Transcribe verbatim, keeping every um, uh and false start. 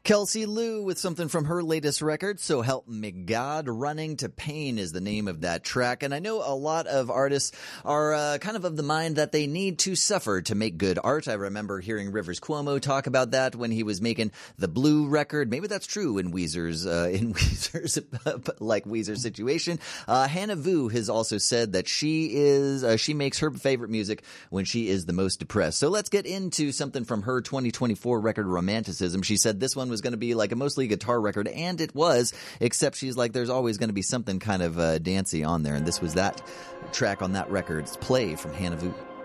Kelsey Lou with something from her latest record, So Help Me God. Running to Pain is the name of that track. And I know a lot of artists are uh, kind of of the mind that they need to suffer to make good art. I remember hearing Rivers Cuomo talk about that when he was making the Blue record. Maybe that's true in Weezer's, uh, in Weezer's, like Weezer's situation. Uh, Hannah Vu has also said that she is, uh, she makes her favorite music when she is the most depressed. So let's get into something from her twenty twenty-four record, Romanticism. She said this one was going to be like a mostly guitar record, and it was, except she's like, there's always going to be something kind of uh, dancey on there, and this was that track on that record. It's Play from Hannah Vu.